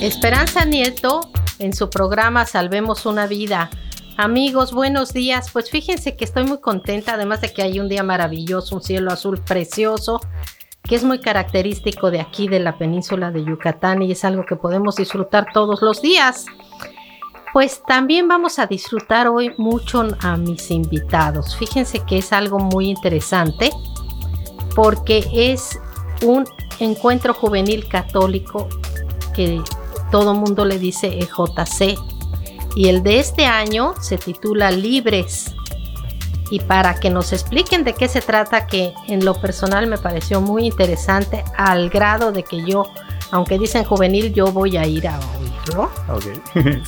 Esperanza Nieto en su programa Salvemos una Vida. Amigos, buenos días. Pues fíjense que estoy muy contenta, además de que hay un día maravilloso, un cielo azul precioso, que es muy característico de aquí, de la península de Yucatán, y es algo que podemos disfrutar todos los días. Pues también vamos a disfrutar hoy mucho a mis invitados. Fíjense que es algo muy interesante porque es un encuentro juvenil católico que todo mundo le dice EJC, y el de este año se titula Libres. Y para que nos expliquen de qué se trata, que en lo personal me pareció muy interesante, al grado de que yo, aunque dicen juvenil, yo voy a ir a oírlo. Okay.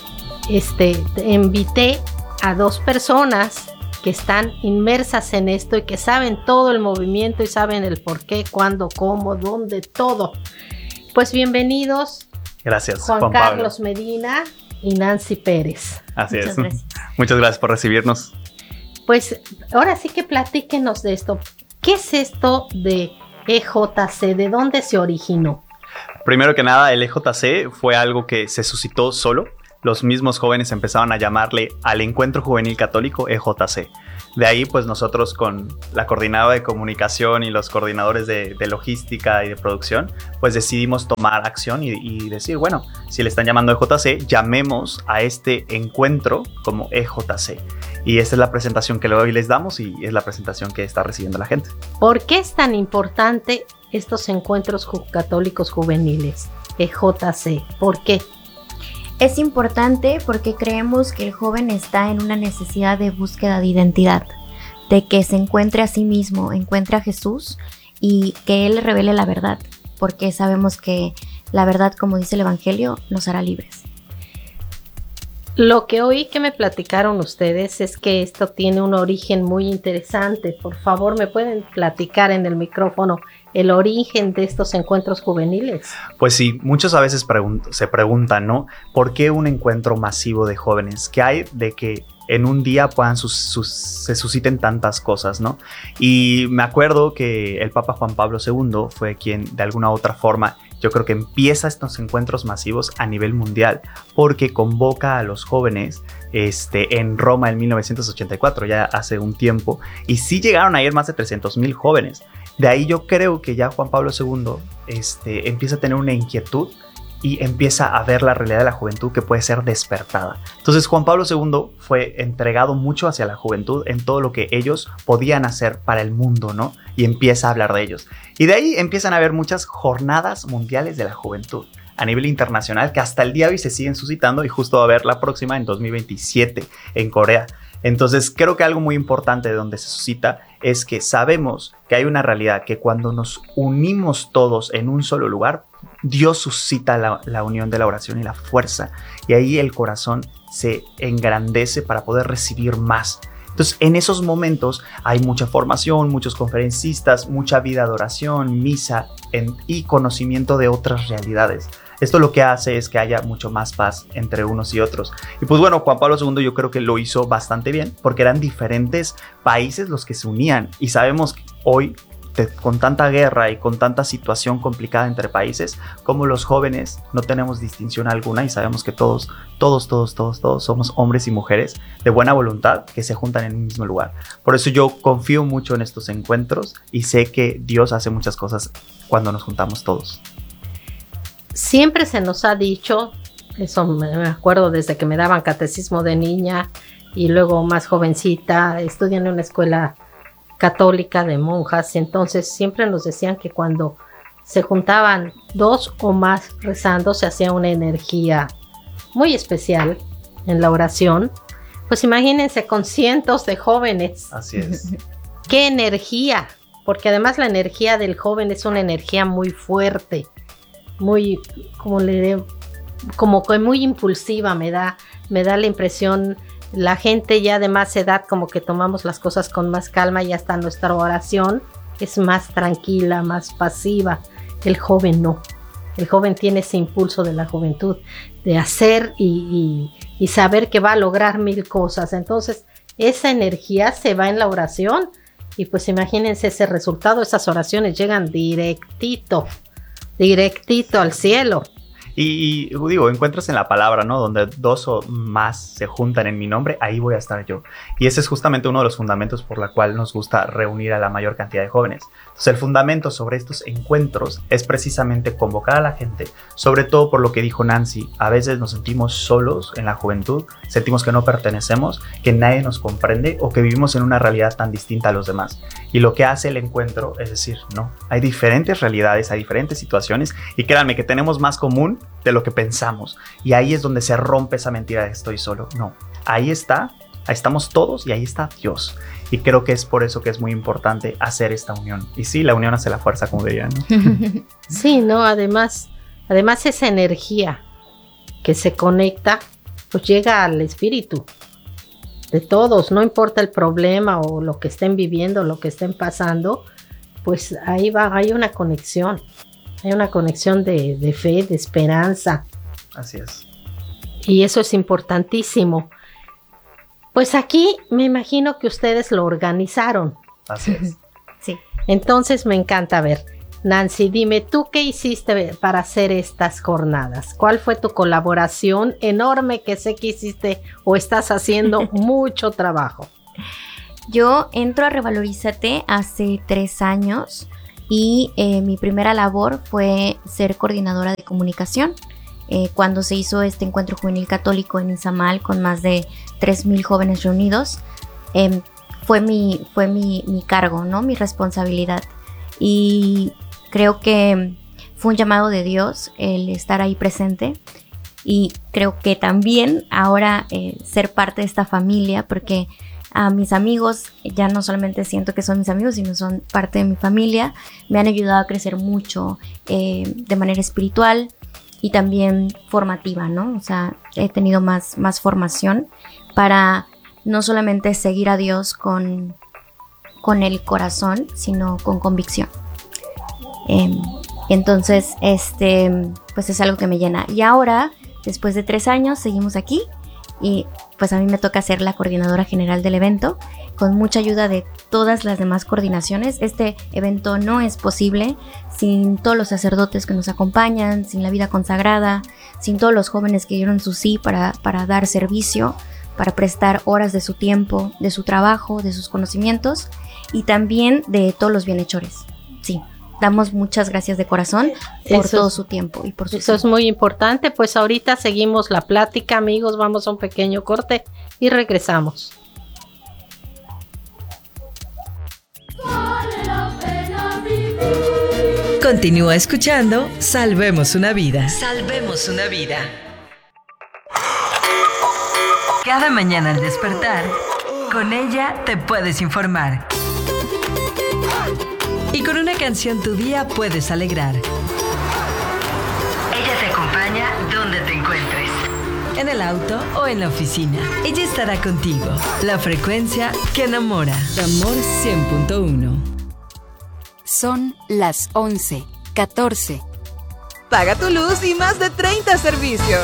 Invité a dos personas que están inmersas en esto y que saben todo el movimiento y saben el por qué, cuándo, cómo, dónde, todo. Pues bienvenidos. Gracias, Juan Carlos Medina y Nancy Pérez. Así es. Muchas gracias por recibirnos. Pues ahora sí que platíquenos de esto. ¿Qué es esto de EJC? ¿De dónde se originó? Primero que nada, el EJC fue algo que se suscitó solo. Los mismos jóvenes empezaron a llamarle al Encuentro Juvenil Católico EJC. De ahí, pues nosotros con la coordinadora de comunicación y los coordinadores de logística y de producción, pues decidimos tomar acción y decir, bueno, si le están llamando EJC, llamemos a este encuentro como EJC. Y esta es la presentación que hoy les damos y es la presentación que está recibiendo la gente. ¿Por qué es tan importante estos encuentros católicos juveniles, EJC? ¿Por qué? Es importante porque creemos que el joven está en una necesidad de búsqueda de identidad, de que se encuentre a sí mismo, encuentre a Jesús y que Él le revele la verdad, porque sabemos que la verdad, como dice el Evangelio, nos hará libres. Lo que oí que me platicaron ustedes es que esto tiene un origen muy interesante. Por favor, ¿me pueden platicar en el micrófono el origen de estos encuentros juveniles? Pues sí, muchos a veces se preguntan, ¿no? ¿Por qué un encuentro masivo de jóvenes? ¿Qué hay de que en un día se susciten tantas cosas, ¿no? Y me acuerdo que el Papa Juan Pablo II fue quien de alguna u otra forma, yo creo que empieza estos encuentros masivos a nivel mundial, porque convoca a los jóvenes en Roma en 1984, ya hace un tiempo, y sí llegaron a ir más de 300,000 jóvenes. De ahí yo creo que ya Juan Pablo II empieza a tener una inquietud y empieza a ver la realidad de la juventud que puede ser despertada. Entonces Juan Pablo II fue entregado mucho hacia la juventud en todo lo que ellos podían hacer para el mundo, ¿no? Y empieza a hablar de ellos. Y de ahí empiezan a haber muchas jornadas mundiales de la juventud a nivel internacional que hasta el día de hoy se siguen suscitando, y justo va a haber la próxima en 2027 en Corea. Entonces creo que algo muy importante de donde se suscita es que sabemos que hay una realidad, que cuando nos unimos todos en un solo lugar, Dios suscita la unión de la oración y la fuerza, y ahí el corazón se engrandece para poder recibir más. Entonces en esos momentos hay mucha formación, muchos conferencistas, mucha vida de oración, misa y conocimiento de otras realidades. Esto lo que hace es que haya mucho más paz entre unos y otros. Y pues bueno, Juan Pablo II yo creo que lo hizo bastante bien, porque eran diferentes países los que se unían, y sabemos que hoy, con tanta guerra y con tanta situación complicada entre países, como los jóvenes no tenemos distinción alguna, y sabemos que todos somos hombres y mujeres de buena voluntad que se juntan en un mismo lugar. Por eso yo confío mucho en estos encuentros y sé que Dios hace muchas cosas cuando nos juntamos todos. Siempre se nos ha dicho, eso me acuerdo desde que me daban catecismo de niña y luego más jovencita, estudié en una escuela católica de monjas, y entonces siempre nos decían que cuando se juntaban dos o más rezando se hacía una energía muy especial en la oración. Pues imagínense con cientos de jóvenes. Así es. ¡Qué energía! Porque además la energía del joven es una energía muy fuerte, muy, como que muy impulsiva, me da la impresión. La gente ya de más edad como que tomamos las cosas con más calma, y hasta nuestra oración es más tranquila, más pasiva. El joven no. El joven tiene ese impulso de la juventud, de hacer y saber que va a lograr 1000 cosas. Entonces esa energía se va en la oración, y pues imagínense ese resultado. Esas oraciones llegan directito al cielo. Y digo, encuentras en la palabra, ¿no? Donde dos o más se juntan en mi nombre, ahí voy a estar yo. Y ese es justamente uno de los fundamentos por la cual nos gusta reunir a la mayor cantidad de jóvenes. Entonces, el fundamento sobre estos encuentros es precisamente convocar a la gente, sobre todo por lo que dijo Nancy. A veces nos sentimos solos en la juventud, sentimos que no pertenecemos, que nadie nos comprende o que vivimos en una realidad tan distinta a los demás. Y lo que hace el encuentro es decir, no, hay diferentes realidades, hay diferentes situaciones y créanme que tenemos más común de lo que pensamos. Y ahí es donde se rompe esa mentira de estoy solo. No, ahí estamos todos y ahí está Dios. Y creo que es por eso que es muy importante hacer esta unión. Y sí, la unión hace la fuerza, como dirían, ¿no? Sí, no, además esa energía que se conecta, pues llega al espíritu de todos, no importa el problema o lo que estén viviendo, lo que estén pasando, pues ahí va, hay una conexión de fe, de esperanza. Así es. Y eso es importantísimo. Pues aquí me imagino que ustedes lo organizaron. Así es. Sí. Entonces me encanta ver. Nancy, dime, ¿tú qué hiciste para hacer estas jornadas? ¿Cuál fue tu colaboración enorme que sé que hiciste o estás haciendo mucho trabajo? Yo entro a Revalorízate hace 3 años y mi primera labor fue ser coordinadora de comunicación. Cuando se hizo este encuentro juvenil católico en Izamal con más de 3,000 jóvenes reunidos, fue mi cargo, ¿no? Mi responsabilidad. Y creo que fue un llamado de Dios el estar ahí presente. Y creo que también ahora ser parte de esta familia, porque a mis amigos ya no solamente siento que son mis amigos, sino son parte de mi familia. Me han ayudado a crecer mucho de manera espiritual y también formativa, ¿no? O sea, he tenido más formación para no solamente seguir a Dios con el corazón, sino con convicción. Entonces, pues es algo que me llena. Y ahora, después de 3 años, seguimos aquí y pues a mí me toca ser la coordinadora general del evento, con mucha ayuda de todas las demás coordinaciones. Este evento no es posible sin todos los sacerdotes que nos acompañan, sin la vida consagrada, sin todos los jóvenes que dieron su sí para dar servicio, para prestar horas de su tiempo, de su trabajo, de sus conocimientos y también de todos los bienhechores. Sí, damos muchas gracias de corazón por todo su tiempo y por su Eso es muy importante. Pues ahorita seguimos la plática, amigos, vamos a un pequeño corte y regresamos. Continúa escuchando Salvemos una Vida. Salvemos una vida. Cada mañana al despertar, con ella te puedes informar. Y con una canción tu día puedes alegrar. Ella te acompaña donde te encuentres. En el auto o en la oficina. Ella estará contigo. La frecuencia que enamora. Amor 100.1. Son las 11:14. Paga tu luz y más de 30 servicios.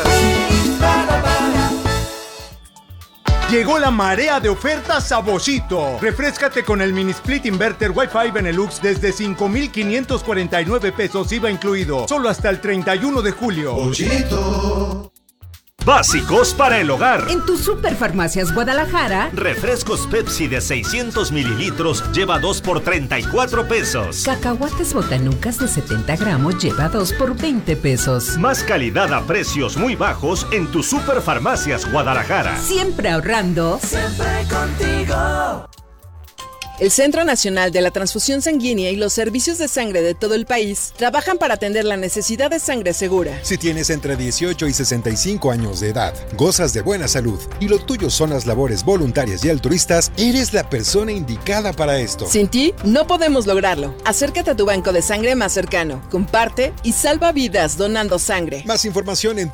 Llegó la marea de ofertas a Boschito. Refréscate con el mini split inverter Wi-Fi Benelux desde 5,549 pesos IVA incluido. Solo hasta el 31 de julio. Boschito. Básicos para el hogar. En tu Superfarmacias Guadalajara, Refrescos Pepsi de 600 mililitros lleva 2 por 34 pesos. cacahuates Botanucas de 70 gramos lleva 2 por 20 pesos. Más calidad a precios muy bajos en tu Superfarmacias Guadalajara. Siempre ahorrando. Siempre contigo. El Centro Nacional de la Transfusión Sanguínea y los servicios de sangre de todo el país trabajan para atender la necesidad de sangre segura. Si tienes entre 18 y 65 años de edad, gozas de buena salud y lo tuyo son las labores voluntarias y altruistas, eres la persona indicada para esto. Sin ti, no podemos lograrlo. Acércate a tu banco de sangre más cercano, comparte y salva vidas donando sangre. Más información en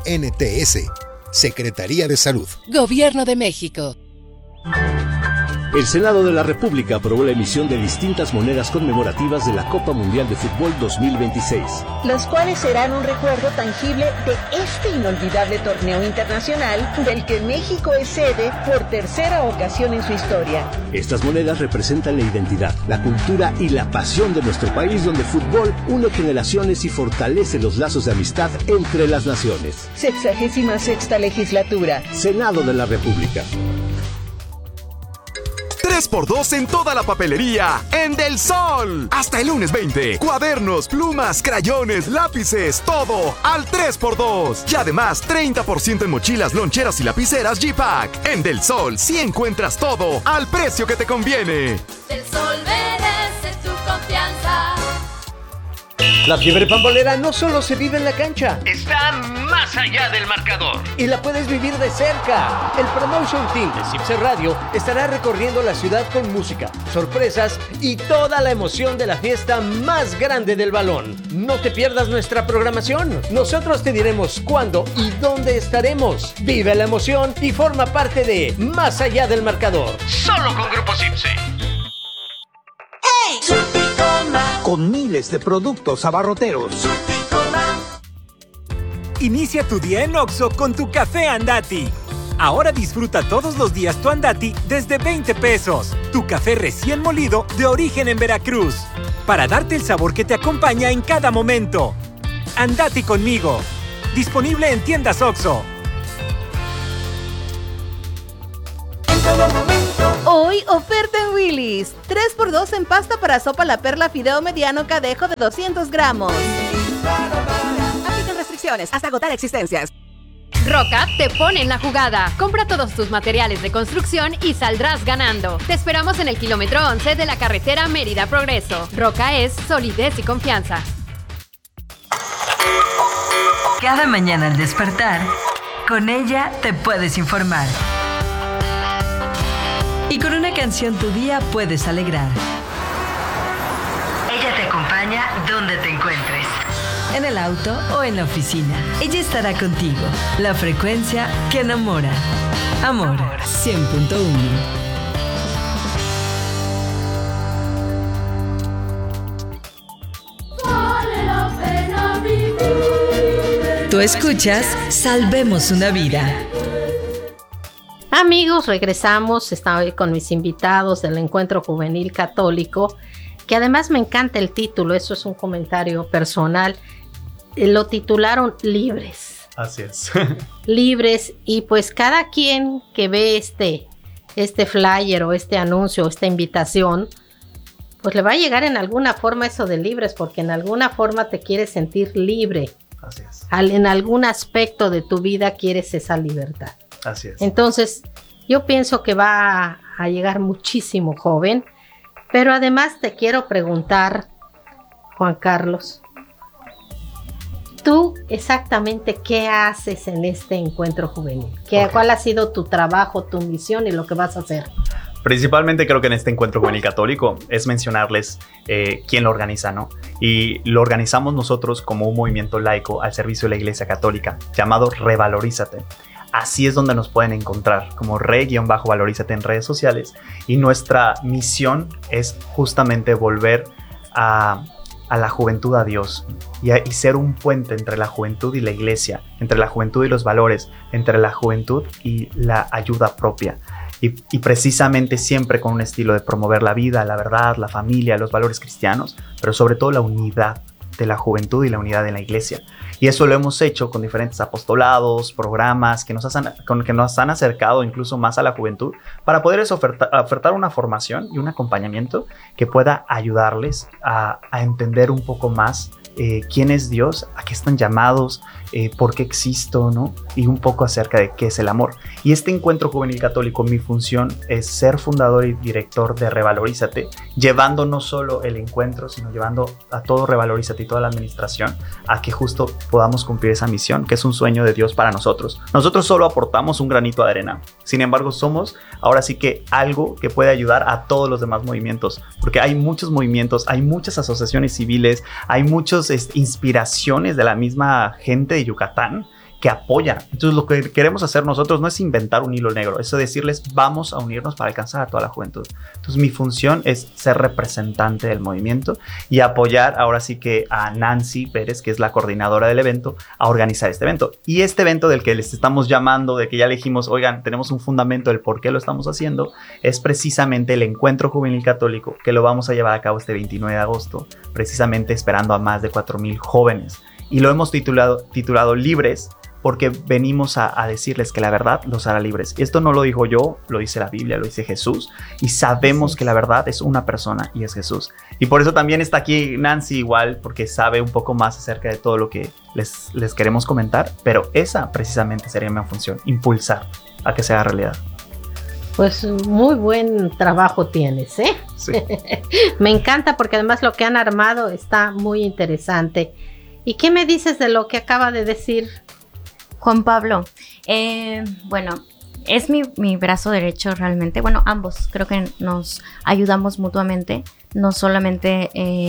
www.gov.mx/CNTS. Secretaría de Salud. Gobierno de México. El Senado de la República aprobó la emisión de distintas monedas conmemorativas de la Copa Mundial de Fútbol 2026. Las cuales serán un recuerdo tangible de este inolvidable torneo internacional del que México es sede por tercera ocasión en su historia. Estas monedas representan la identidad, la cultura y la pasión de nuestro país, donde el fútbol une generaciones y fortalece los lazos de amistad entre las naciones. 66ª legislatura. Senado de la República. 3x2 en toda la papelería en Del Sol. Hasta el lunes 20. Cuadernos, plumas, crayones, lápices, todo al 3x2. Y además 30% en mochilas, loncheras y lapiceras G-Pack. En Del Sol sí encuentras todo al precio que te conviene. Del Sol merece tu confianza. La fiebre pambolera no solo se vive en la cancha, está más allá del marcador. Y la puedes vivir de cerca. El Promotion Team de Cipse Radio estará recorriendo la ciudad con música, sorpresas y toda la emoción de la fiesta más grande del balón. No te pierdas nuestra programación. Nosotros te diremos cuándo y dónde estaremos. Vive la emoción y forma parte de Más allá del marcador. Solo con Grupo Cipse. ¡Hey! Con miles de productos abarroteros. Inicia tu día en Oxxo con tu café Andati. Ahora disfruta todos los días tu Andati desde 20 pesos. Tu café recién molido de origen en Veracruz. Para darte el sabor que te acompaña en cada momento. Andati conmigo. Disponible en tiendas Oxxo. Hoy, oferta en Willy's. 3x2 en pasta para sopa La Perla Fideo Mediano Cadejo de 200 gramos. Aplican restricciones hasta agotar existencias. Roca te pone en la jugada. Compra todos tus materiales de construcción y saldrás ganando. Te esperamos en el kilómetro 11 de la carretera Mérida Progreso. Roca es solidez y confianza. Cada mañana al despertar, con ella te puedes informar. Y con una canción tu día puedes alegrar. Ella te acompaña donde te encuentres. En el auto o en la oficina. Ella estará contigo. La frecuencia que enamora. Amor 100.1. Tú escuchas Salvemos una Vida. Amigos, regresamos. Estaba hoy con mis invitados del Encuentro Juvenil Católico, que además me encanta el título. Eso es un comentario personal. Lo titularon Libres. Así es. Libres, y pues cada quien que ve este flyer o este anuncio, esta invitación, pues le va a llegar en alguna forma eso de libres, porque en alguna forma te quieres sentir libre. Así es. En algún aspecto de tu vida quieres esa libertad. Así es. Entonces, yo pienso que va a llegar muchísimo joven, pero además te quiero preguntar, Juan Carlos, ¿tú exactamente qué haces en este encuentro juvenil? ¿Cuál ha sido tu trabajo, tu misión y lo que vas a hacer? Principalmente creo que en este Encuentro Juvenil Católico es mencionarles quién lo organiza, ¿no? Y lo organizamos nosotros como un movimiento laico al servicio de la Iglesia Católica llamado Revalorízate. Así es donde nos pueden encontrar como Re-Valorízate en redes sociales, y nuestra misión es justamente volver a la juventud a Dios y ser un puente entre la juventud y la iglesia, entre la juventud y los valores, entre la juventud y la ayuda propia. Y precisamente siempre con un estilo de promover la vida, la verdad, la familia, los valores cristianos, pero sobre todo la unidad de la juventud y la unidad de la iglesia. Y eso lo hemos hecho con diferentes apostolados, programas que nos han acercado incluso más a la juventud, para poderles ofertar una formación y un acompañamiento que pueda ayudarles a entender un poco más quién es Dios, a qué están llamados, por qué existo, ¿no? Y un poco acerca de qué es el amor. Y este Encuentro Juvenil Católico, mi función es ser fundador y director de Revalorízate, llevando no solo el encuentro, sino llevando a todo Revalorízate y toda la administración a que justo podamos cumplir esa misión, que es un sueño de Dios para nosotros. Nosotros solo aportamos un granito de arena. Sin embargo, somos ahora sí que algo que puede ayudar a todos los demás movimientos, porque hay muchos movimientos, hay muchas asociaciones civiles, hay muchas inspiraciones de la misma gente de Yucatán que apoyan. Entonces lo que queremos hacer nosotros no es inventar un hilo negro, es decirles vamos a unirnos para alcanzar a toda la juventud. Entonces mi función es ser representante del movimiento y apoyar ahora sí que a Nancy Pérez, que es la coordinadora del evento, a organizar este evento. Y este evento del que les estamos llamando, de que ya le dijimos, oigan, tenemos un fundamento del por qué lo estamos haciendo, es precisamente el Encuentro Juvenil Católico, que lo vamos a llevar a cabo este 29 de agosto, precisamente esperando a más de 4,000 jóvenes. Y lo hemos titulado Libres, porque venimos a decirles que la verdad los hará libres. Esto no lo digo yo, lo dice la Biblia, lo dice Jesús, y sabemos que la verdad es una persona y es Jesús. Y por eso también está aquí Nancy igual, porque sabe un poco más acerca de todo lo que les queremos comentar, pero esa precisamente sería mi función, impulsar a que sea realidad. Pues muy buen trabajo tienes, ¿eh? Sí. Me encanta porque además lo que han armado está muy interesante. ¿Y qué me dices de lo que acaba de decir Juan Pablo? Bueno, es mi brazo derecho realmente. Bueno, ambos creo que nos ayudamos mutuamente, no solamente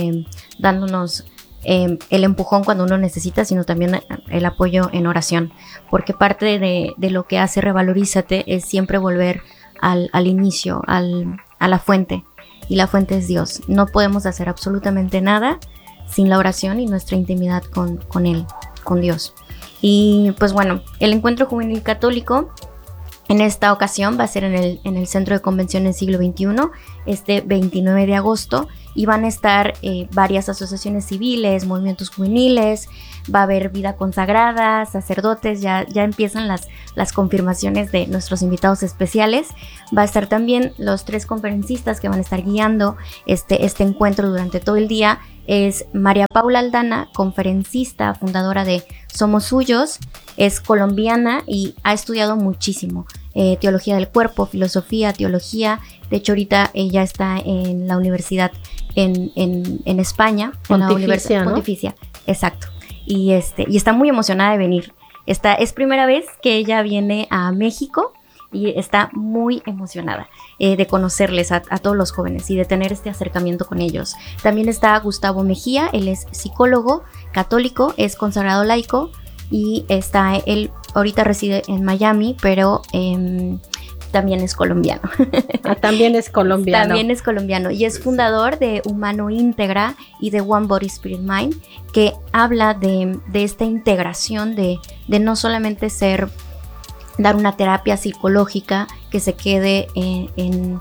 dándonos el empujón cuando uno necesita, sino también el apoyo en oración, porque parte de lo que hace Revalorízate es siempre volver al inicio, a la fuente, y la fuente es Dios. No podemos hacer absolutamente nada sin la oración y nuestra intimidad con Él, con Dios. Y pues bueno, el Encuentro Juvenil Católico en esta ocasión va a ser en el Centro de Convenciones Siglo XXI, este 29 de agosto, y van a estar varias asociaciones civiles, movimientos juveniles, va a haber vida consagrada, sacerdotes, ya empiezan las confirmaciones de nuestros invitados especiales. Va a estar también los 3 conferencistas que van a estar guiando este encuentro durante todo el día. Es María Paula Aldana, conferencista, fundadora de Somos Suyos, es colombiana y ha estudiado muchísimo teología del cuerpo, filosofía, teología. De hecho, ahorita ella está en la universidad en España, en la Universidad Pontificia, exacto. Y está muy emocionada de venir. Es primera vez que ella viene a México y está muy emocionada de conocerles a todos los jóvenes y de tener este acercamiento con ellos. También está Gustavo Mejía, él es psicólogo católico, es consagrado laico y él ahorita reside en Miami, pero también es colombiano. También es colombiano. También es colombiano y es fundador de Humano Íntegra y de One Body Spirit Mind, que habla de esta integración de no solamente dar una terapia psicológica que se quede en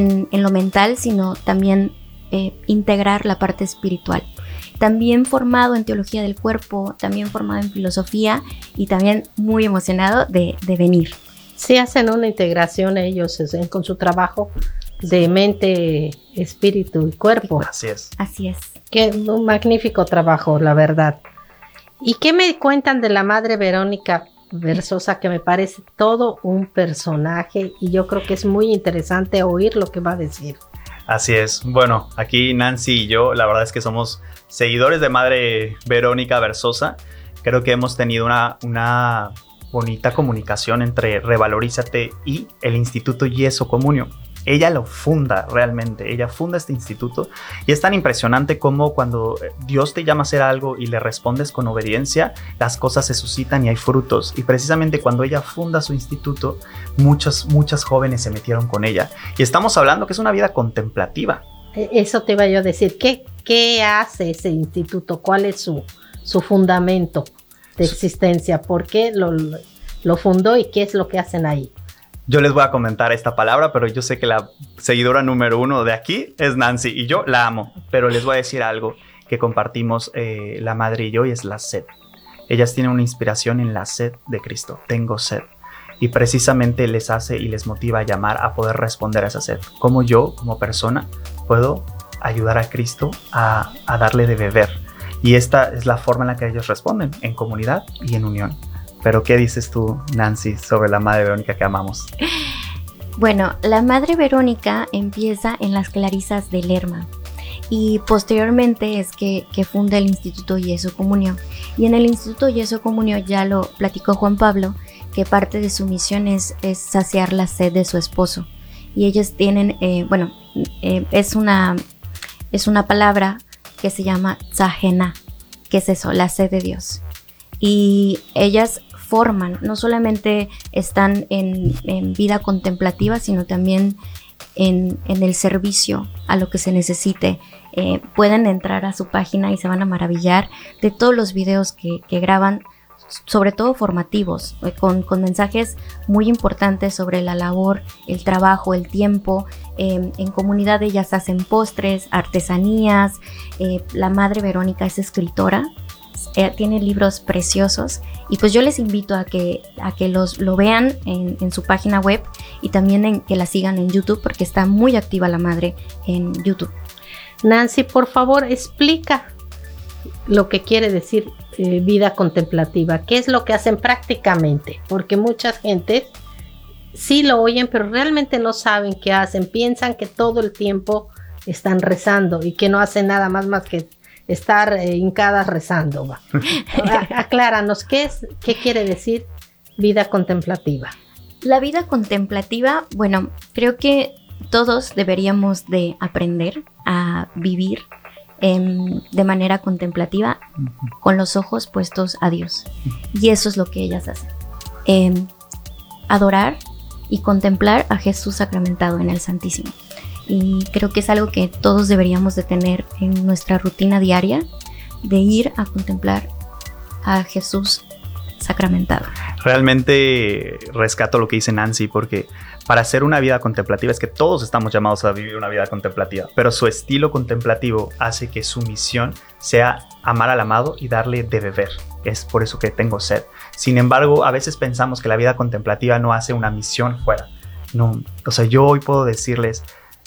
lo mental, sino también integrar la parte espiritual. También formado en teología del cuerpo, también formado en filosofía y también muy emocionado de venir. Sí, hacen una integración ellos con su trabajo de mente, espíritu y cuerpo. Así es. Así es. Qué un magnífico trabajo, la verdad. ¿Y qué me cuentan de la Madre Verónica Versosa, que me parece todo un personaje y yo creo que es muy interesante oír lo que va a decir? Así es. Bueno, aquí Nancy y yo, la verdad es que somos seguidores de Madre Verónica Versosa. Creo que hemos tenido una bonita comunicación entre Revalorízate y el Instituto Yeso Comunio. Ella lo funda realmente, ella funda este instituto y es tan impresionante como cuando Dios te llama a hacer algo y le respondes con obediencia, las cosas se suscitan y hay frutos. Y precisamente cuando ella funda su instituto, muchos jóvenes se metieron con ella. Y estamos hablando que es una vida contemplativa. Eso te iba yo a decir. ¿Qué hace ese instituto? ¿Cuál es su fundamento de existencia? ¿Por qué lo fundó y qué es lo que hacen ahí? Yo les voy a comentar esta palabra, pero yo sé que la seguidora número 1 de aquí es Nancy y yo la amo, pero les voy a decir algo que compartimos la madre y yo, y es la sed. Ellas tienen una inspiración en la sed de Cristo. Tengo sed. Y precisamente les hace y les motiva a llamar a poder responder a esa sed. Como yo, como persona, puedo ayudar a Cristo a darle de beber. Y esta es la forma en la que ellos responden, en comunidad y en unión. Pero ¿qué dices tú, Nancy, sobre la Madre Verónica que amamos? Bueno, la Madre Verónica empieza en las Clarisas de Lerma y posteriormente es que funda el Instituto Yeso Comunio. Y en el Instituto Yeso Comunio, ya lo platicó Juan Pablo, que parte de su misión es saciar la sed de su esposo. Y ellos tienen, es una palabra que se llama tzahena, que es eso, la sed de Dios. Y ellas forman, no solamente están en vida contemplativa, sino también en el servicio a lo que se necesite. Pueden entrar a su página y se van a maravillar de todos los videos que graban, sobre todo formativos, con mensajes muy importantes sobre la labor, el trabajo, el tiempo. En comunidad ellas hacen postres, artesanías. La madre Verónica es escritora, tiene libros preciosos, y pues yo les invito a que lo vean en su página web, y también que la sigan en YouTube, porque está muy activa la madre en YouTube. Nancy, por favor, explica lo que quiere decir vida contemplativa. ¿Qué es lo que hacen prácticamente? Porque mucha gente sí lo oyen, pero realmente no saben qué hacen. Piensan que todo el tiempo están rezando y que no hacen nada más que estar hincadas rezando. Acláranos, ¿qué quiere decir vida contemplativa? La vida contemplativa, bueno, creo que todos deberíamos de aprender a vivir de manera contemplativa, con los ojos puestos a Dios. Y eso es lo que ellas hacen. Adorar y contemplar a Jesús sacramentado en el Santísimo. Y creo que es algo que todos deberíamos de tener en nuestra rutina diaria, de ir a contemplar a Jesús sacramentado. Realmente rescato lo que dice Nancy, porque para hacer una vida contemplativa es que todos estamos llamados a vivir una vida contemplativa, pero su estilo contemplativo hace que su misión sea amar al amado y darle de beber. Es por eso que tengo sed. Sin embargo, a veces pensamos que la vida contemplativa no hace una misión fuera. No, o sea, yo hoy puedo decirles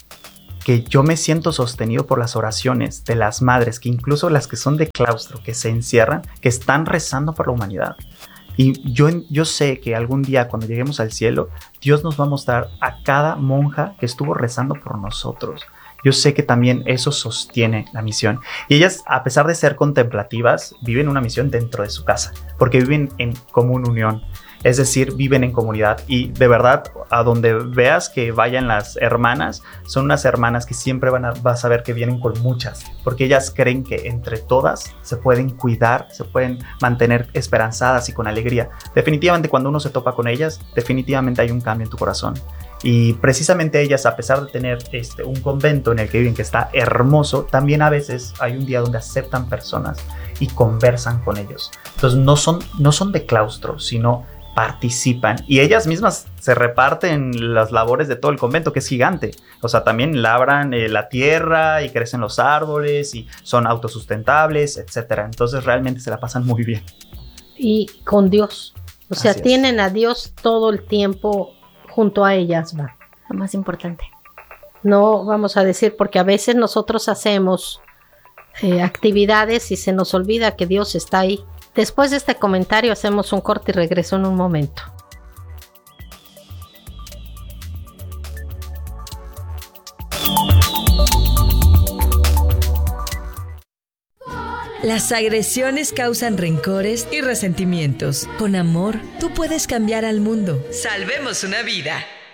que yo me siento sostenido por las oraciones de las madres, que incluso las que son de claustro, que se encierran, que están rezando por la humanidad. Y yo sé que algún día, cuando lleguemos al cielo, Dios nos va a mostrar a cada monja que estuvo rezando por nosotros. Yo sé que también eso sostiene la misión. Y ellas, a pesar de ser contemplativas, viven una misión dentro de su casa, porque viven en común unión. Es decir, viven en comunidad, y de verdad, a donde veas que vayan las hermanas, son unas hermanas que siempre vas a ver que vienen con muchas, porque ellas creen que entre todas se pueden cuidar, se pueden mantener esperanzadas y con alegría. Definitivamente, cuando uno se topa con ellas, definitivamente hay un cambio en tu corazón. Y precisamente ellas, a pesar de tener un convento en el que viven, que está hermoso, también a veces hay un día donde aceptan personas y conversan con ellos. Entonces no son de claustro, sino participan, y ellas mismas se reparten las labores de todo el convento, que es gigante. O sea, también labran la tierra y crecen los árboles y son autosustentables, etcétera. Entonces realmente se la pasan muy bien. Y con Dios, o sea, tienen a Dios todo el tiempo junto a ellas, va. Lo más importante. No vamos a decir, porque a veces nosotros hacemos actividades y se nos olvida que Dios está ahí. Después de este comentario hacemos un corte y regreso en un momento. Las agresiones causan rencores y resentimientos. Con amor, tú puedes cambiar al mundo. Salvemos una vida.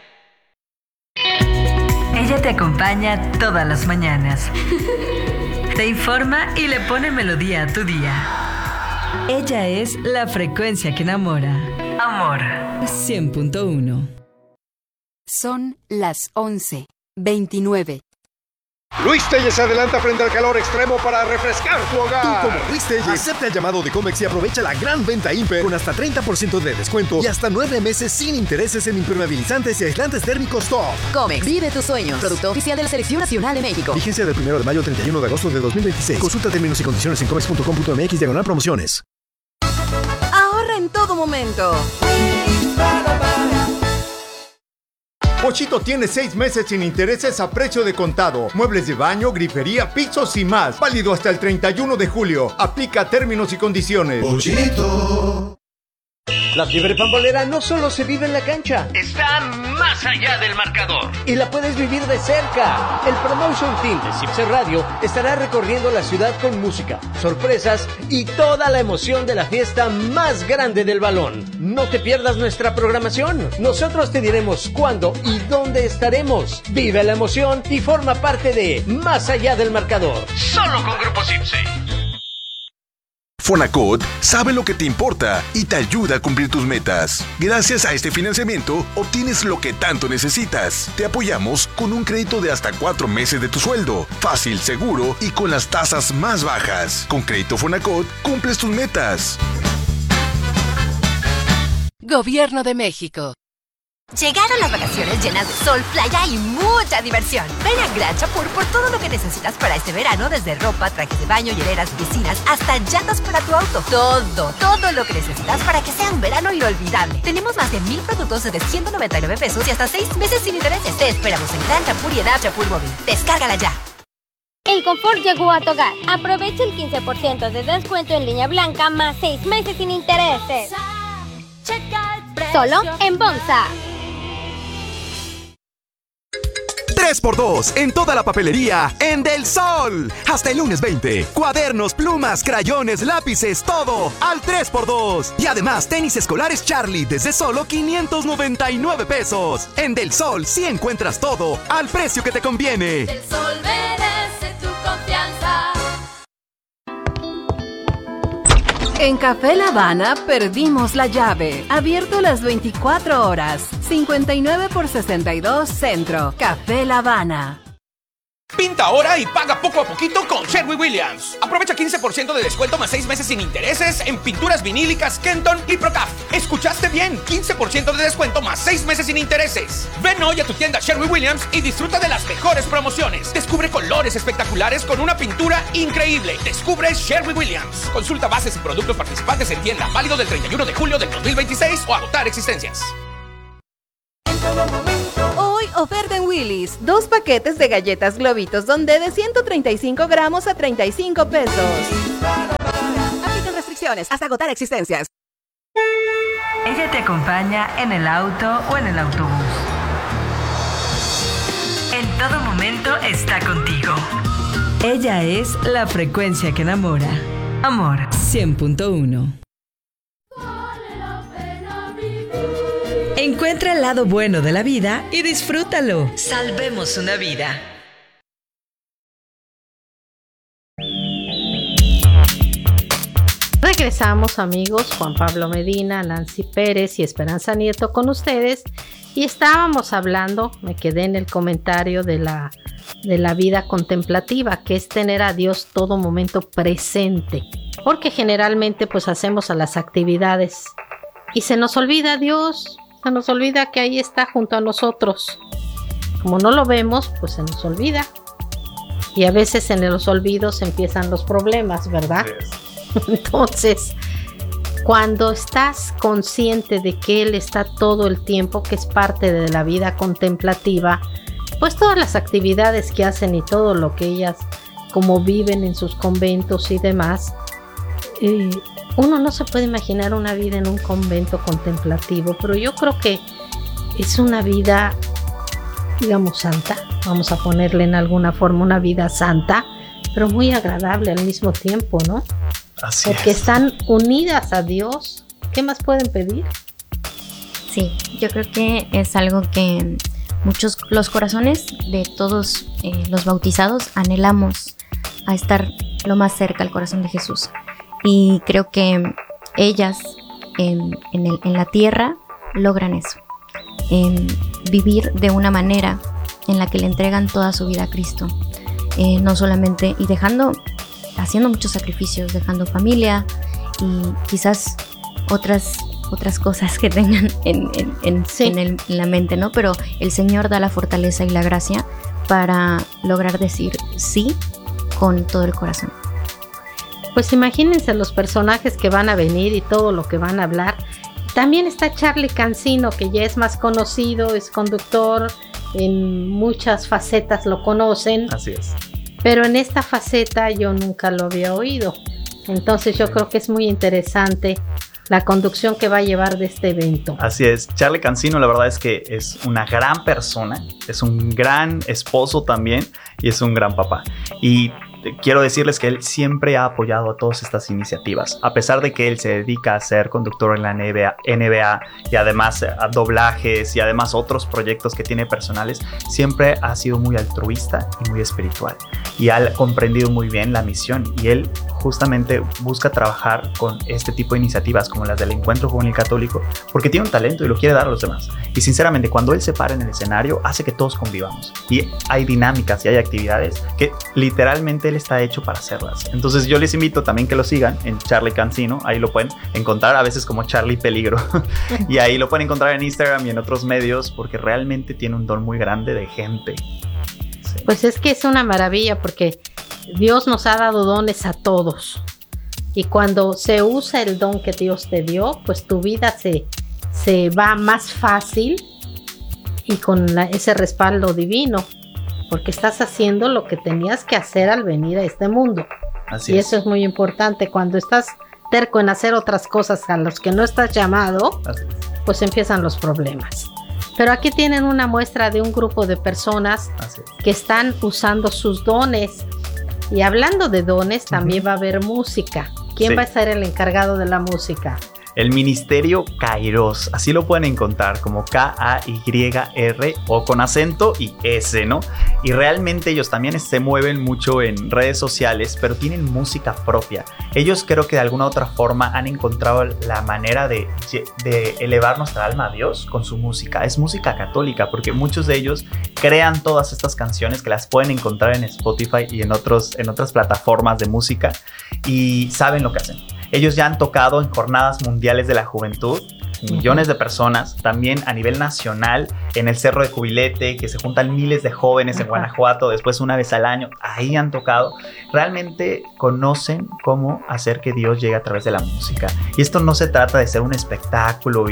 Ella te acompaña todas las mañanas. Te informa y le pone melodía a tu día. Ella es la frecuencia que enamora. Amor 100.1. Son las 11:29. Luis Telles se adelanta frente al calor extremo para refrescar tu hogar. Tú, como Luis Telles, acepta el llamado de Comex y aprovecha la gran venta Imper con hasta 30% de descuento y hasta 9 meses sin intereses en impermeabilizantes y aislantes térmicos top. Comex, vive tus sueños. Producto oficial de la Selección Nacional de México. Vigencia del 1 de mayo al 31 de agosto de 2026. Consulta términos y condiciones en comex.com.mx/promociones. Ahorra en todo momento. Pochito tiene 6 meses sin intereses a precio de contado. Muebles de baño, grifería, pisos y más. Válido hasta el 31 de julio. Aplica términos y condiciones. Pochito. La fiebre pambolera no solo se vive en la cancha, está más allá del marcador. Y la puedes vivir de cerca. El Promotion Team de CIPSE Radio estará recorriendo la ciudad con música, sorpresas y toda la emoción de la fiesta más grande del balón. No te pierdas nuestra programación. Nosotros te diremos cuándo y dónde estaremos. Vive la emoción y forma parte de Más allá del marcador. Solo con Grupo CIPSE. Fonacot sabe lo que te importa y te ayuda a cumplir tus metas. Gracias a este financiamiento, obtienes lo que tanto necesitas. Te apoyamos con un crédito de hasta 4 meses de tu sueldo. Fácil, seguro y con las tasas más bajas. Con Crédito Fonacot, cumples tus metas. Gobierno de México. Llegaron las vacaciones llenas de sol, playa y mucha diversión. Ven a Gran Chapur por todo lo que necesitas para este verano, desde ropa, trajes de baño, hieleras, piscinas, hasta llantas para tu auto. Todo lo que necesitas para que sea un verano inolvidable. Tenemos más de 1,000 productos desde 199 pesos y hasta 6 meses sin intereses. Te esperamos en Gran Chapur y en App Chapur Móvil. Descárgala ya. El confort llegó a tu hogar. Aprovecha el 15% de descuento en línea blanca más 6 meses sin intereses. Solo en Bonsa. 3x2 en toda la papelería en Del Sol. Hasta el lunes 20. Cuadernos, plumas, crayones, lápices, todo al 3x2. Y además tenis escolares Charlie desde solo 599 pesos. En Del Sol sí encuentras todo al precio que te conviene. Del Sol merece tu confianza. En Café La Habana perdimos la llave. Abierto las 24 horas. 59 por 62 Centro. Café La Habana. Pinta ahora y paga poco a poquito con Sherwin-Williams. Aprovecha 15% de descuento más 6 meses sin intereses en pinturas vinílicas Kenton y Procaf. ¿Escuchaste bien? 15% de descuento más 6 meses sin intereses. Ven hoy a tu tienda Sherwin-Williams y disfruta de las mejores promociones. Descubre colores espectaculares con una pintura increíble. Descubre Sherwin-Williams. Consulta bases y productos participantes en tienda. Válido del 31 de julio del 2026 o agotar existencias. Hoy oferta en Willy's. 2 paquetes de galletas Globitos Donde de 135 gramos a 35 pesos. Aplican restricciones hasta agotar existencias. Ella te acompaña en el auto o en el autobús. En todo momento está contigo. Ella es la frecuencia que enamora. Amor 100.1. Encuentra el lado bueno de la vida y disfrútalo. Salvemos una vida. Regresamos, amigos, Juan Pablo Medina, Nancy Pérez y Esperanza Nieto con ustedes. Y estábamos hablando, me quedé en el comentario de la vida contemplativa, que es tener a Dios todo momento presente. Porque generalmente pues hacemos a las actividades y se nos olvida Dios. Se nos olvida que ahí está junto a nosotros. Como no lo vemos, pues se nos olvida. Y a veces en los olvidos empiezan los problemas, ¿verdad? Entonces, cuando estás consciente de que Él está todo el tiempo, que es parte de la vida contemplativa, pues todas las actividades que hacen y todo lo que ellas como viven en sus conventos y demás, uno no se puede imaginar una vida en un convento contemplativo, pero yo creo que es una vida, digamos, santa, vamos a ponerle en alguna forma una vida santa, pero muy agradable al mismo tiempo, ¿no? Así Porque es. están unidas a Dios. ¿Qué más pueden pedir? Sí, yo creo que es algo que los corazones de todos los bautizados anhelamos a estar lo más cerca al corazón de Jesús. Y creo que ellas en la tierra logran eso, vivir de una manera en la que le entregan toda su vida a Cristo, no solamente, y haciendo muchos sacrificios, dejando familia y quizás otras cosas que tengan en la mente, ¿no? Pero el Señor da la fortaleza y la gracia para lograr decir sí con todo el corazón. Pues imagínense los personajes que van a venir y todo lo que van a hablar. También está Charlie Cancino, que ya es más conocido, es conductor, en muchas facetas lo conocen. Así es. Pero en esta faceta yo nunca lo había oído. Entonces yo creo que es muy interesante la conducción que va a llevar de este evento. Así es, Charlie Cancino la verdad es que es una gran persona, es un gran esposo también y es un gran papá. Y quiero decirles que él siempre ha apoyado a todas estas iniciativas. A pesar de que él se dedica a ser conductor en la NBA y además a doblajes y además otros proyectos que tiene personales, siempre ha sido muy altruista y muy espiritual. Y ha comprendido muy bien la misión. Y él justamente busca trabajar con este tipo de iniciativas como las del Encuentro Juvenil Católico porque tiene un talento y lo quiere dar a los demás. Y sinceramente, cuando él se para en el escenario, hace que todos convivamos. Y hay dinámicas y hay actividades que literalmente él está hecho para hacerlas. Entonces yo les invito también que lo sigan en Charlie Cancino. Ahí lo pueden encontrar a veces como Charlie Peligro. Y ahí lo pueden encontrar en Instagram y en otros medios porque realmente tiene un don muy grande de gente. Sí. Pues es que es una maravilla porque Dios nos ha dado dones a todos. Y cuando se usa el don que Dios te dio, pues tu vida se va más fácil y con ese respaldo divino, porque estás haciendo lo que tenías que hacer al venir a este mundo. Así es. Eso es muy importante. Cuando estás terco en hacer otras cosas a los que no estás llamado, pues empiezan los problemas. Pero aquí tienen una muestra de un grupo de personas que están usando sus dones. Y hablando de dones, también va a haber música. ¿Quién va a ser el encargado de la música? El Ministerio Kairos, así lo pueden encontrar como K-A-Y-R o con acento y S, ¿no? Y realmente ellos también se mueven mucho en redes sociales, pero tienen música propia. Ellos creo que de alguna otra forma han encontrado la manera de elevar nuestra alma a Dios con su música. Es música católica porque muchos de ellos crean todas estas canciones que las pueden encontrar en Spotify y en otras plataformas de música y saben lo que hacen. Ellos ya han tocado en jornadas mundiales de la juventud, millones de personas, también a nivel nacional, en el Cerro de Cubilete, que se juntan miles de jóvenes en Guanajuato, después una vez al año, ahí han tocado. Realmente conocen cómo hacer que Dios llegue a través de la música. Y esto no se trata de ser un espectáculo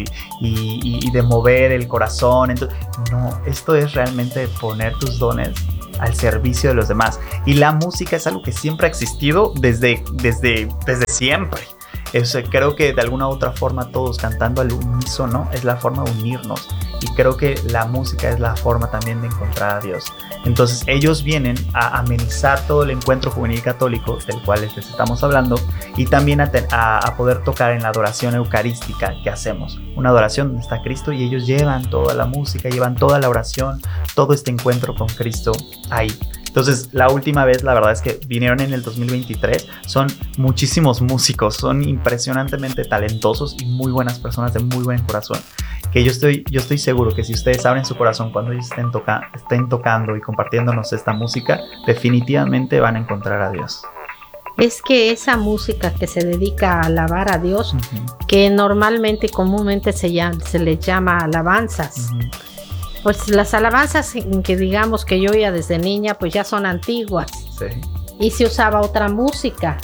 y de mover el corazón. Entonces, no, esto es realmente poner tus dones al servicio de los demás. Y la música es algo que siempre ha existido desde siempre. Creo que de alguna u otra forma todos cantando al unísono es la forma de unirnos. Y creo que la música es la forma también de encontrar a Dios. Entonces ellos vienen a amenizar todo el encuentro juvenil católico del cual les estamos hablando y también a poder tocar en la adoración eucarística que hacemos. Una adoración donde está Cristo y ellos llevan toda la música, llevan toda la oración, todo este encuentro con Cristo ahí. Entonces, la última vez, la verdad es que vinieron en el 2023. Son muchísimos músicos, son impresionantemente talentosos y muy buenas personas de muy buen corazón. Que yo estoy seguro que si ustedes abren su corazón cuando ellos estén tocando y compartiéndonos esta música, definitivamente van a encontrar a Dios. Es que esa música que se dedica a alabar a Dios, que normalmente y comúnmente se le llama alabanzas. Pues las alabanzas que digamos que yo oía desde niña, pues ya son antiguas. Sí. Y se usaba otra música.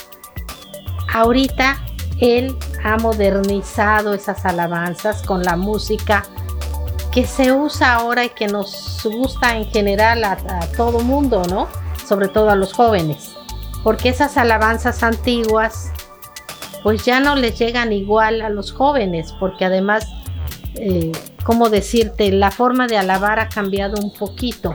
Ahorita él ha modernizado esas alabanzas con la música que se usa ahora y que nos gusta en general a todo mundo, ¿no? Sobre todo a los jóvenes. Porque esas alabanzas antiguas, pues ya no les llegan igual a los jóvenes, porque además... ¿cómo decirte? La forma de alabar ha cambiado un poquito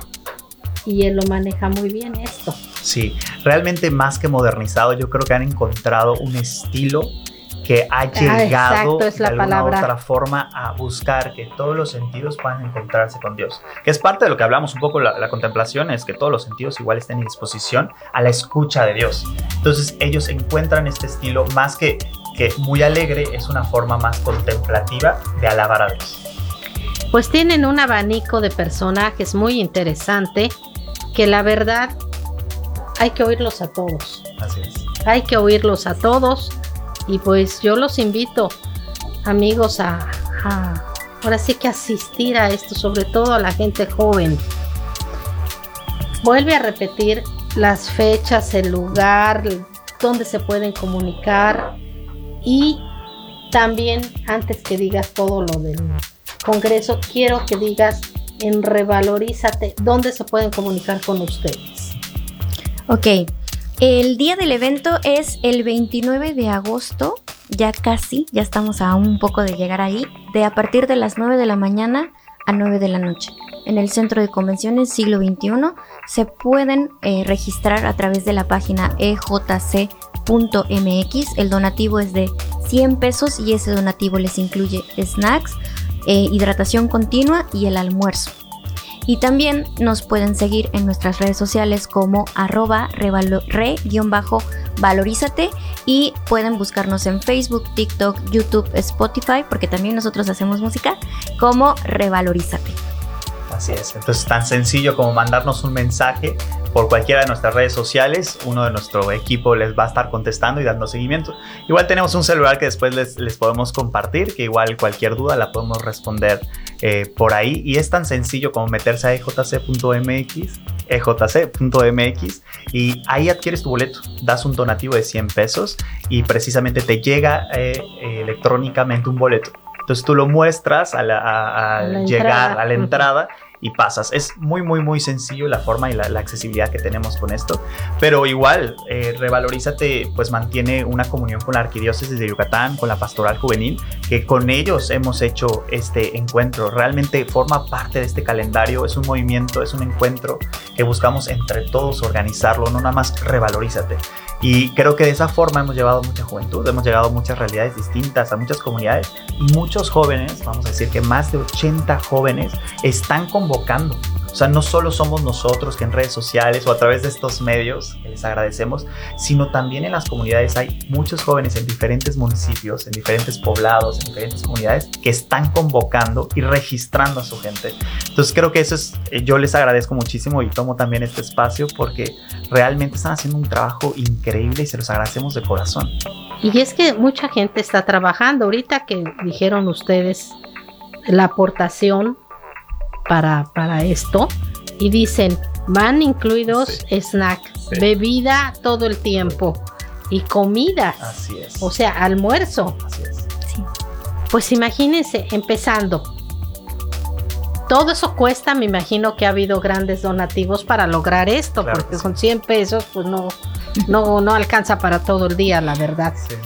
y él lo maneja muy bien esto. Sí, realmente más que modernizado, yo creo que han encontrado un estilo que ha llegado de alguna otra forma a buscar que todos los sentidos puedan encontrarse con Dios. Que es parte de lo que hablamos un poco la contemplación, es que todos los sentidos igual estén en disposición a la escucha de Dios. Entonces ellos encuentran este estilo más que muy alegre, es una forma más contemplativa de alabar a Dios. Pues tienen un abanico de personajes muy interesante que la verdad hay que oírlos a todos. Así es. Hay que oírlos a todos y pues yo los invito, amigos, ahora sí que asistir a esto, sobre todo a la gente joven. Vuelve a repetir las fechas, el lugar, donde se pueden comunicar. Y también, antes que digas todo lo del congreso, quiero que digas en Revalorízate, ¿dónde se pueden comunicar con ustedes? Ok, el día del evento es el 29 de agosto, ya estamos a un poco de llegar ahí, a partir de las 9 de la mañana a 9 de la noche. En el Centro de Convenciones Siglo XXI se pueden registrar a través de la página ejc.mx. El donativo es de 100 pesos y ese donativo les incluye snacks, hidratación continua y el almuerzo. Y también nos pueden seguir en nuestras redes sociales como @re_valorízate y pueden buscarnos en Facebook, TikTok, YouTube, Spotify, porque también nosotros hacemos música, como Revalorízate. Así es, entonces tan sencillo como mandarnos un mensaje por cualquiera de nuestras redes sociales, uno de nuestro equipo les va a estar contestando y dando seguimiento. Igual tenemos un celular que después les podemos compartir, que igual cualquier duda la podemos responder por ahí, y es tan sencillo como meterse a ejc.mx y ahí adquieres tu boleto, das un donativo de 100 pesos y precisamente te llega electrónicamente un boleto. Entonces tú lo muestras al llegar a la entrada y pasas. Es muy, muy, muy sencillo la forma y la accesibilidad que tenemos con esto. Pero igual, Revalorízate pues mantiene una comunión con la Arquidiócesis de Yucatán, con la Pastoral Juvenil, que con ellos hemos hecho este encuentro. Realmente forma parte de este calendario. Es un movimiento, es un encuentro que buscamos entre todos organizarlo, no nada más Revalorízate. Y creo que de esa forma hemos llevado mucha juventud, hemos llegado a muchas realidades distintas, a muchas comunidades, y muchos jóvenes, vamos a decir que más de 80 jóvenes están convocando. O sea, no solo somos nosotros que en redes sociales o a través de estos medios, que les agradecemos, sino también en las comunidades hay muchos jóvenes en diferentes municipios, en diferentes poblados, en diferentes comunidades que están convocando y registrando a su gente. Entonces creo que eso es, yo les agradezco muchísimo y tomo también este espacio porque realmente están haciendo un trabajo increíble y se los agradecemos de corazón. Y es que mucha gente está trabajando. Ahorita que dijeron ustedes la aportación para esto y dicen van incluidos snacks, bebida todo el tiempo y comida. Así es. O sea, almuerzo. Así es. Sí. Pues imagínense, empezando. Todo eso cuesta, me imagino que ha habido grandes donativos para lograr esto, claro, porque con 100 pesos pues no alcanza para todo el día, la verdad. Sí.